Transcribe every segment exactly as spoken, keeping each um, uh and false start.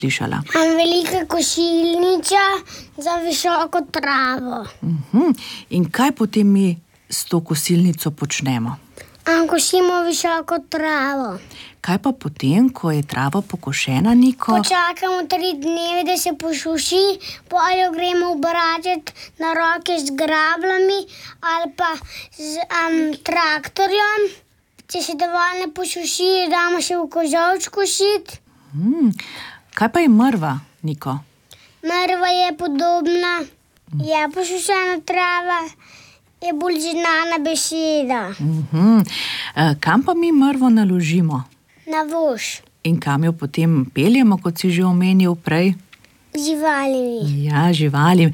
slišala? Velika kosilnica za visoko travo. Uh-huh. In kaj potem mi s to kosilnico počnemo? Kosimo visoko travo. Kaj pa potem, ko je trava pokošena, Niko? Počakamo tri dneve, da se posuši, potem jo gremo obračati na roke z grabljami ali pa z um, traktorjem. Če se dovolj ne posuši, damo še v kozovč kosit. Hmm. Kaj pa je mrva, Niko? Mrva je podobna, je posušena trava, je bolj znana beseda. Uh-huh. E, kam pa mi mrvo naložimo? Na vož. In kam jo potem peljemo, kot si že omenil prej? Živalimi. Ja, živalim.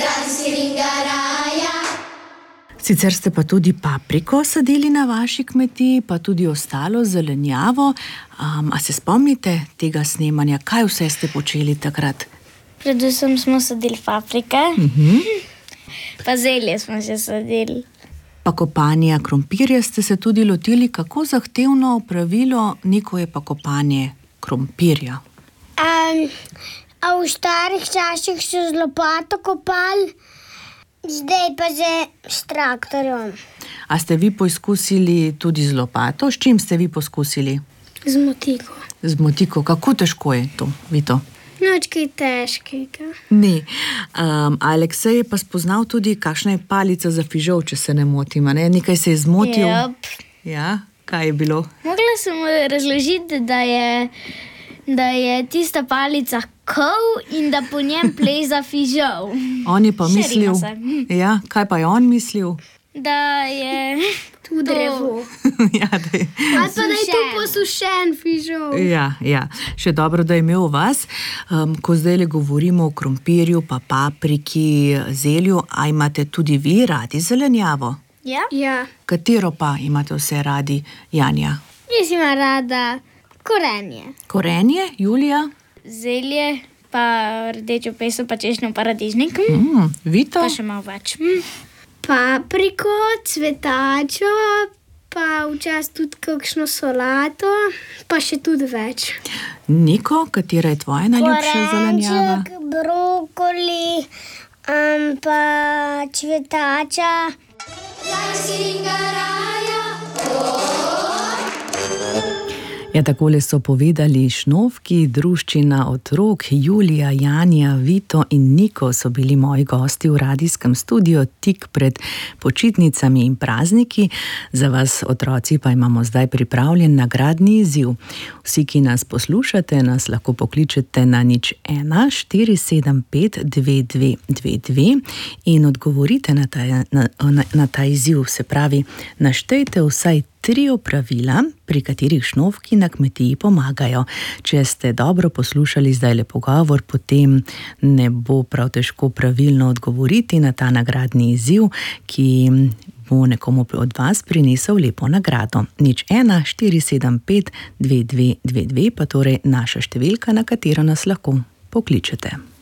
Sicer ste pa tudi papriko sadili na vaši kmetiji, pa tudi ostalo zelenjavo. Um, a se spomnite tega snemanja? Kaj vse ste počeli takrat? Predvsem smo sadili paprike, Uh-huh. pa zelje smo še sadili. Pa kopanja krompirja ste se tudi lotili. Kako zahtevno opravilo, Niko, je pa kopanje krompirja? Um, a v starih časih so z lopato kopali, zdaj pa že s traktorjem. A ste vi poizkusili tudi z lopato? S čim ste vi poskusili? Z motiko. Z motiko. Kako težko je to, Vito? Nič kaj težkega. Ni. Um, Aleksej je pa spoznal tudi, kakšna je palica za fižol, če se ne motim. Ne? Nekaj se je zmotil. Yep. Ja, kaj je bilo? Mogla sem mu razložiti, da je, da je tista palica kol in da po njem pleza fižol. On je pa Še mislil... rima se. Ja, kaj pa je on mislil? Da je Tu drevo. Ja, da je... A pa da je tu posušen fižol. Ja, ja, še dobro, da je imel vas. Um, ko zdaj le govorimo o krompirju, pa papriki, zelju, a imate tudi vi radi zelenjavo? Ja? Ja. Katero pa imate vse radi, Janja? Jaz imam rada korenje. Korenje, Julija? Zelje, pa rdečo peso, pa češnjo, pa radižnik. Mm, Vito? Pa še malo več. Mm. Papriko, cvetačo, pa včasih tudi kakšno solato, pa še tudi več. Niko, katera je tvoja najljubša zelenjava? Korenček, brokoli, um, pa cvetača. Ja, takole so povedali Šnofki, druščina otrok. Julija, Janja, Vito in Niko so bili moji gosti v radijskem studiu tik pred počitnicami in prazniki. Za vas, otroci, pa imamo zdaj pripravljen nagradni izziv. Vsi, ki nas poslušate, nas lahko pokličete na nič ena štiri sedem pet dve dve dve dve in odgovorite na ta, na, na, na ta izziv. Se pravi, naštejte vsaj tri opravila, pri katerih Šnofki na kmetiji pomagajo. Če ste dobro poslušali zdajle pogovor, potem ne bo prav težko pravilno odgovoriti na ta nagradni izziv, ki bo nekomu od vas prinesel lepo nagrado. Nič ena štiri sedem pet dve dve dve dve, pa torej naša številka, na katero nas lahko pokličete.